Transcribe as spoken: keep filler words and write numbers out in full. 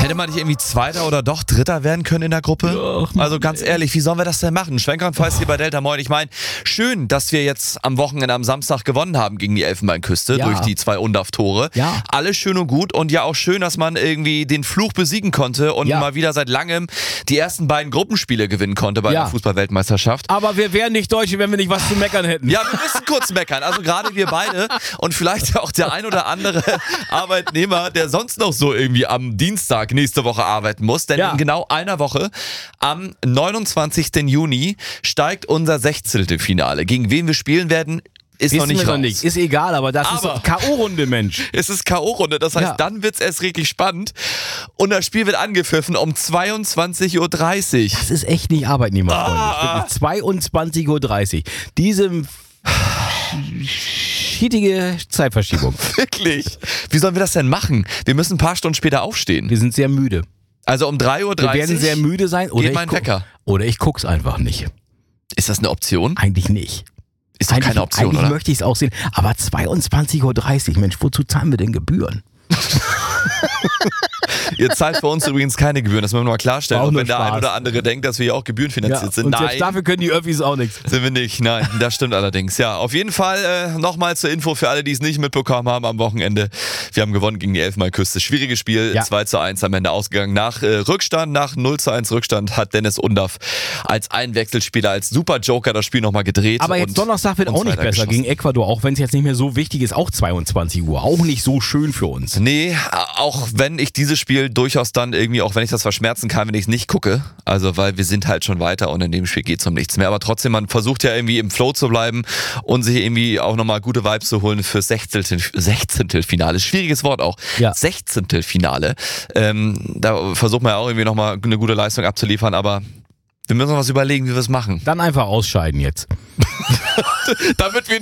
Hätte man nicht irgendwie Zweiter oder doch Dritter werden können in der Gruppe? Ach, also ganz ehrlich, wie sollen wir das denn machen? Schwenker und Feist hier bei Delta Moin. Ich meine, schön, dass wir jetzt am Wochenende am Samstag gewonnen haben gegen die Elfenbeinküste Ja. durch die zwei Undaf-Tore. Ja. Alles schön und gut und ja auch schön, dass man irgendwie den Fluch besiegen konnte und Ja. mal wieder seit langem die ersten beiden Gruppenspiele gewinnen konnte bei Ja. der Fußball-Weltmeisterschaft. Aber wir wären nicht Deutsche, wenn wir nicht was zu meckern hätten. Ja, wir müssen kurz meckern. Also gerade wir beide und vielleicht auch der ein oder andere Arbeitnehmer, der sonst noch so irgendwie am Dienstag nächste Woche arbeiten muss. Denn Ja. in genau einer Woche, am neunundzwanzigsten Juni, steigt unser Sechzehntelfinale. Gegen wen wir spielen werden, ist Wissen noch nicht wir noch raus. nicht. Ist egal, aber das Aber- ist K O-Runde, Mensch. Es ist K O-Runde, das heißt, Ja. dann wird's erst richtig spannend. Und das Spiel wird angepfiffen um zweiundzwanzig Uhr dreißig. Das ist echt nicht arbeitnehmerfreundlich. Ah. Wirklich. zweiundzwanzig Uhr dreißig. Diese schietige Zeitverschiebung. Wirklich? Wie sollen wir das denn machen? Wir müssen ein paar Stunden später aufstehen. Wir sind sehr müde. Also um drei Uhr Wir dreißig werden sehr müde sein. Oder geht ich mein guck- Wecker. Oder ich guck's einfach nicht. Ist das eine Option? Eigentlich nicht. Ist doch Eigentlich, keine Option, eigentlich oder? möchte ich es auch sehen. Aber zweiundzwanzig Uhr dreißig, Mensch, wozu zahlen wir denn Gebühren? Ihr zahlt für uns übrigens keine Gebühren, das müssen wir mal klarstellen. Auch Und nur wenn der ein Spaß. oder andere denkt, dass wir hier auch gebührenfinanziert sind. und Nein, selbst dafür können die Öffis auch nichts. sind wir nicht. Nein, das stimmt allerdings. Ja, auf jeden Fall äh, nochmal zur Info für alle, die es nicht mitbekommen haben am Wochenende. Wir haben gewonnen gegen die Elfenbeinküste. Schwieriges Spiel, Ja. zwei zu eins am Ende ausgegangen. Nach äh, Rückstand, nach null zu eins Rückstand hat Dennis Undaf als Einwechselspieler, als Superjoker das Spiel nochmal gedreht. Aber jetzt und Donnerstag wird uns auch nicht besser weitergeschossen. gegen Ecuador, auch wenn es jetzt nicht mehr so wichtig ist, auch zweiundzwanzig Uhr. Auch nicht so schön für uns. Nee, auch wenn ich dieses Spiel durchaus dann irgendwie, auch wenn ich das verschmerzen kann, wenn ich es nicht gucke. Also, weil wir sind halt schon weiter und in dem Spiel geht es um nichts mehr. Aber trotzdem, man versucht ja irgendwie im Flow zu bleiben und sich irgendwie auch nochmal gute Vibes zu holen fürs Sechzehntel, Sechzehntelfinale. Schwieriges Wort auch. Ja. Sechzehntelfinale. Ähm, da versucht man ja auch irgendwie nochmal eine gute Leistung abzuliefern, aber wir müssen uns was überlegen, wie wir es machen. Dann einfach ausscheiden jetzt. Damit wir